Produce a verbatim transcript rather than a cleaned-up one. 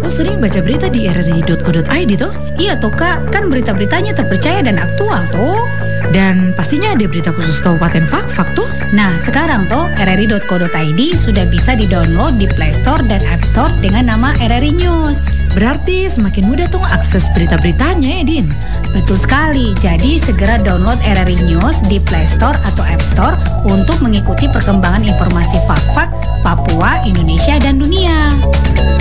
Oh, sering baca berita di r r i dot co dot i d toh? Iya toh Kak, kan berita-beritanya terpercaya dan aktual toh. Dan pastinya ada berita khusus Kabupaten Fakfak tuh. Nah, sekarang toh r r i dot co dot i d sudah bisa di-download di Play Store dan App Store dengan nama R R I News. Berarti semakin mudah tuh akses berita-beritanya ya, Din? Betul sekali, jadi segera download R R I News di Play Store atau App Store untuk mengikuti perkembangan informasi Fakfak, Papua, Indonesia, dan dunia.